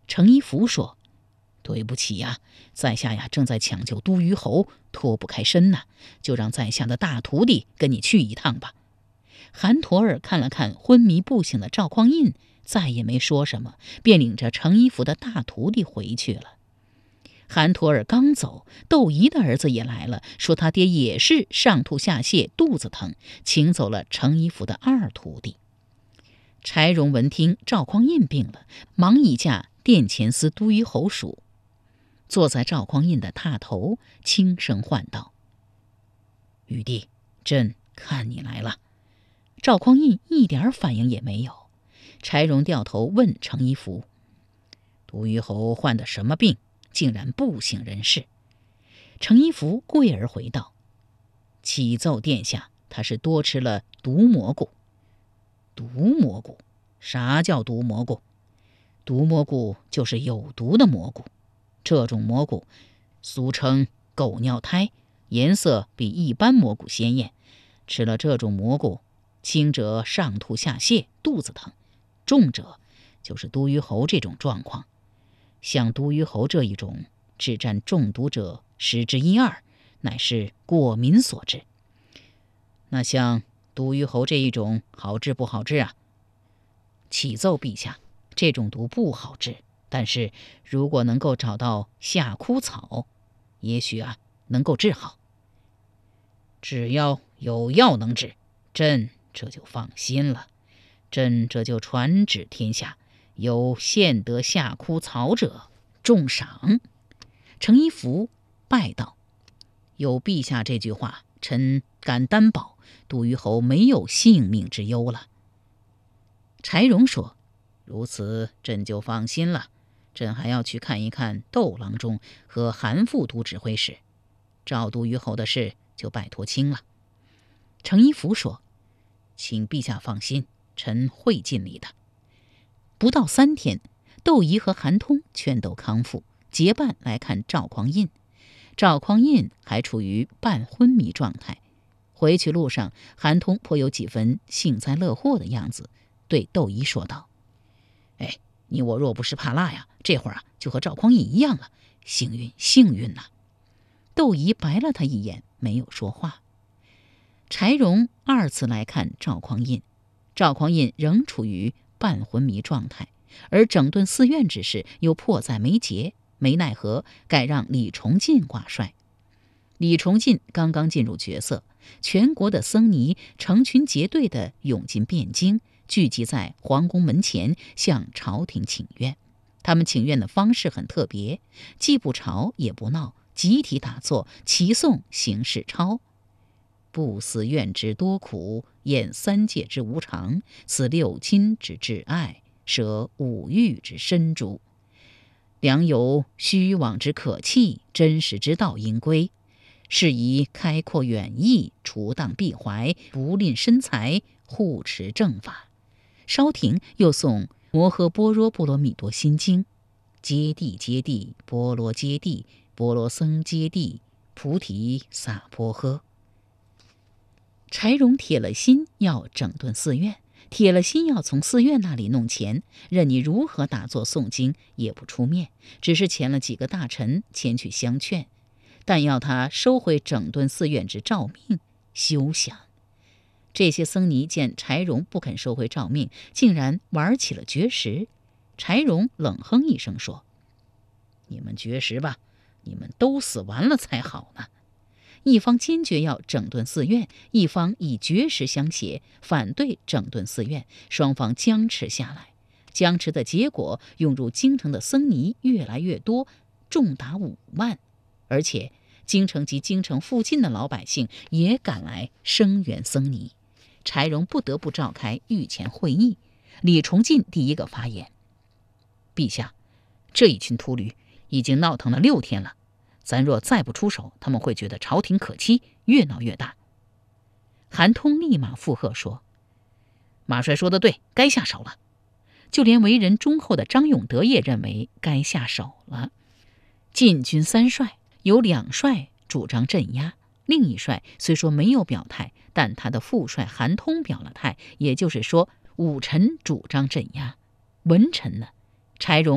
程一福说：“对不起呀，在下呀正在抢救都虞侯，脱不开身呐，就让在下的大徒弟跟你去一趟吧。”韩佗儿看了看昏迷不醒的赵匡胤，再也没说什么，便领着程一福的大徒弟回去了。韩佗儿刚走，窦仪的儿子也来了，说他爹也是上吐下泻，肚子疼，请走了程一福的二徒弟。柴荣闻听赵匡胤病了，忙以驾殿前司都虞侯署，坐在赵匡胤的榻头，轻声唤道：“玉帝，朕看你来了。”赵匡胤一点反应也没有。柴荣掉头问程一福：“都虞侯患的什么病，竟然不省人事？”程一福跪而回道：“启奏殿下，他是多吃了毒蘑菇。”毒蘑菇？啥叫毒蘑菇？毒蘑菇就是有毒的蘑菇，这种蘑菇俗称狗尿胎，颜色比一般蘑菇鲜艳。吃了这种蘑菇，轻者上吐下泻，肚子疼；重者就是都虞侯这种状况。像都虞侯这一种，只占中毒者1/12，乃是过敏所致。那像都虞侯这一种好治不好治啊？启奏陛下，这种毒不好治，但是如果能够找到夏枯草，也许能够治好。只要有药能治，朕这就放心了。朕这就传旨天下，有献得夏枯草者，重赏。程一福拜道：“有陛下这句话，臣敢担保，都虞侯没有性命之忧了。”柴荣说：“如此，朕就放心了。朕还要去看一看窦郎中和韩副都指挥使，赵都虞侯的事就拜托清了。”程一福说：“请陛下放心，臣会尽力的。”不到3天，窦仪和韩通全都康复，结伴来看赵匡胤。赵匡胤还处于半昏迷状态。回去路上，韩通颇有几分幸灾乐祸的样子，对窦仪说道：“哎，你我若不是怕辣呀，这会儿就和赵匡胤一样了，幸运幸运呐！”窦仪白了他一眼，没有说话。柴荣2次来看赵匡胤，赵匡胤仍处于半昏迷状态，而整顿寺院之事又迫在眉睫，没奈何，改让李崇进挂帅。李崇进刚刚进入角色，全国的僧尼成群结队地涌进汴京，聚集在皇宫门前向朝廷请愿。他们请愿的方式很特别，既不吵也不闹，集体打坐齐诵行事抄：“不思愿之多苦，厌3界之无常，此6亲之挚爱，舍5欲之深诛。良有虚妄之可弃，真实之道应归。是以开阔远意，除荡闭怀，不吝身财，护持正法。”稍停，又诵《摩诃般若波罗蜜多心经》：“揭谛揭谛，波罗揭谛，波罗僧揭谛，菩提萨婆诃。”柴荣铁了心要整顿寺院，铁了心要从寺院那里弄钱，任你如何打坐诵经也不出面，只是遣了几个大臣前去相劝，但要他收回整顿寺院之诏命，休想。这些僧尼见柴荣不肯收回诏命，竟然玩起了绝食。柴荣冷哼一声说：“你们绝食吧，你们都死完了才好呢。”一方坚决要整顿寺院，一方以绝食相胁，反对整顿寺院，双方僵持下来。僵持的结果，涌入京城的僧尼越来越多，重达5万，而且京城及京城附近的老百姓也赶来声援僧尼。柴荣不得不召开御前会议。李崇进第一个发言：“陛下，这一群秃驴已经闹腾了6天了，咱若再不出手，他们会觉得朝廷可欺，越闹越大。”韩通立马附和说：“马帅说得对，该下手了。”就连为人忠厚的张永德也认为该下手了。禁军3帅有2帅主张镇压，另一帅虽说没有表态，但他的副帅韩通表了态，也就是说武臣主张镇压。文臣呢，柴荣